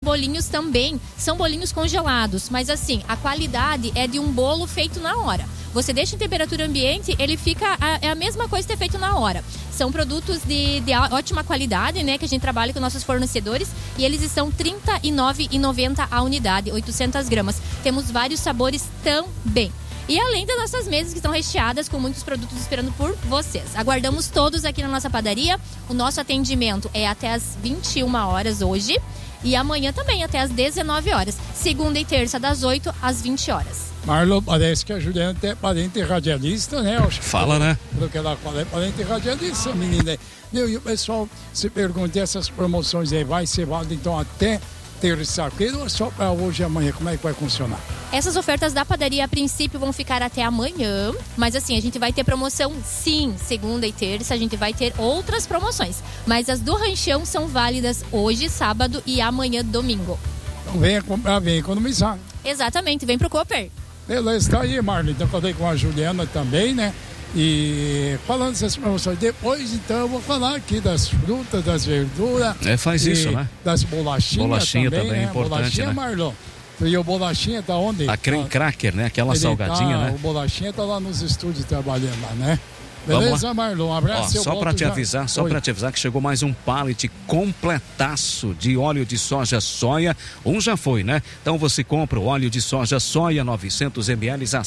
bolinhos também são bolinhos congelados, mas assim, a qualidade é de um bolo feito na hora. Você deixa em temperatura ambiente, ele fica é a mesma coisa que é feito na hora. São produtos de ótima qualidade, né? Que a gente trabalha com nossos fornecedores e eles estão R$ 39,90 a unidade, 800 gramas. Temos vários sabores também. E além das nossas mesas que estão recheadas com muitos produtos esperando por vocês. Aguardamos todos aqui na nossa padaria. O nosso atendimento é até às 21 horas hoje e amanhã também até às 19 horas. Segunda e terça das 8 às 20 horas. Marlon, parece que a Juliana é parente radialista, né? Fala, né? Porque ela fala, é parente radialista, menina. E o pessoal se pergunta, essas promoções aí vai ser válido então até terça-feira ou só para hoje e amanhã? Como é que vai funcionar? Essas ofertas da padaria a princípio vão ficar até amanhã, mas assim, a gente vai ter promoção sim, segunda e terça, a gente vai ter outras promoções. Mas as do Ranchão são válidas hoje, sábado e amanhã, domingo. Então venha comprar, venha economizar. Exatamente, vem pro Cooper. Beleza, tá aí, Marlon. Então falei com a Juliana também, né? E falando dessas promoções, depois então eu vou falar aqui das frutas, das verduras. Faz isso, né? Das bolachinhas. Bolachinha também né? é importante, bolachinha, né? Marlon. E o bolachinha tá onde? A creme cracker, né? Aquela salgadinha, né? O bolachinha tá lá nos estúdios trabalhando lá, né? Beleza, Marlon? Um abraço. Só para te avisar que chegou mais um pallet completaço de óleo de soja soia. Um já foi, né? Então você compra o óleo de soja soia 900 ml a R$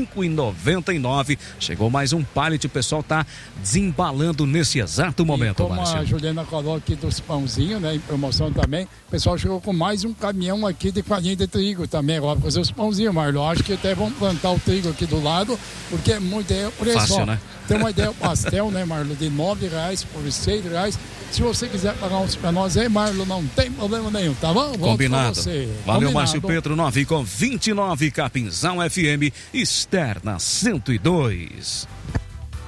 5,99. Chegou mais um pallet, o pessoal tá desembalando nesse exato momento, como Márcio. A Juliana falou aqui dos pãozinhos, né? Em promoção também. O pessoal chegou com mais um caminhão aqui de farinha de trigo também agora para fazer os pãozinhos, Marlon. Acho que até vão plantar o trigo aqui do lado, porque é muito preço. Fácil, né? Tem uma ideia, o pastel, né, Marlon, de R$ 9 por R$ 6. Se você quiser pagar uns pra nós aí, Marlon, não tem problema nenhum, tá bom? Combinado. Valeu, Márcio Pedro, 9h29, Capinzão FM, externa 102.